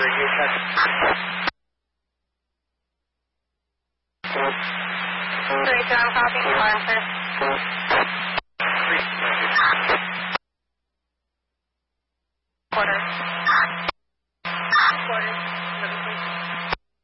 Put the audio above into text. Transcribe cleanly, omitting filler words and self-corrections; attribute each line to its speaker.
Speaker 1: radio check.
Speaker 2: 3-2, I'm copying your answer.
Speaker 1: 3.
Speaker 2: Quarter.